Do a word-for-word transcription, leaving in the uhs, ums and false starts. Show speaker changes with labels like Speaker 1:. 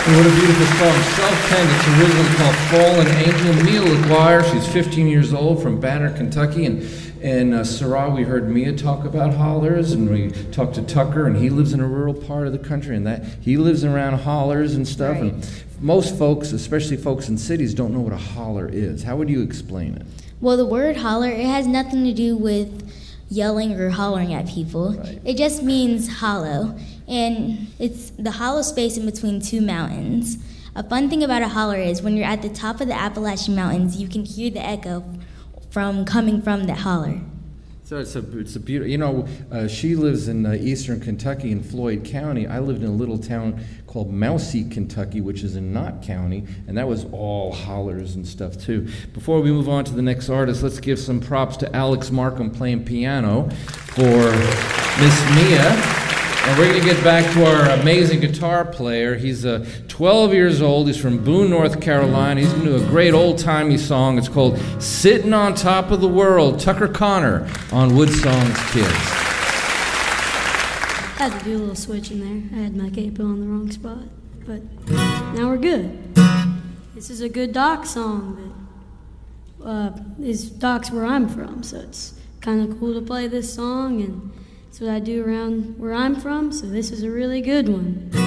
Speaker 1: And what a beautiful song, Self-Penned. It's originally called Fallen Angel. Mia LaGuire, she's fifteen years old, from Banner, Kentucky. And, and uh, Sarah, we heard Mia talk about hollers, and we talked to Tucker, and he lives in a rural part of the country, and that he lives around hollers and stuff.
Speaker 2: Right.
Speaker 1: And most folks, especially folks in cities, don't know what a holler is. How would you explain it?
Speaker 2: Well, the word holler, it has nothing to do with yelling or hollering at people.
Speaker 1: Right.
Speaker 2: It just means hollow, and it's the hollow space in between two mountains. A fun thing about a holler is when you're at the top of the Appalachian Mountains, you can hear the echo from coming from the holler.
Speaker 1: So it's a it's a beautiful. You know, uh, she lives in uh, eastern Kentucky in Floyd County. I lived in a little town called Mousy, Kentucky, which is in Knott County, and that was all hollers and stuff too. Before we move on to the next artist, let's give some props to Alex Markham playing piano for Miss Mia. And we're going to get back to our amazing guitar player. He's uh, twelve years old. He's from Boone, North Carolina. He's going to do a great old-timey song. It's called Sitting on Top of the World. Tucker Connor on Woodsong's Kids.
Speaker 3: I had to do a little switch in there. I had my capo on the wrong spot. But now we're good. This is a good Doc song that uh, is Doc's where I'm from, so it's kind of cool to play this song, and it's what I do around where I'm from, so this is a really good one.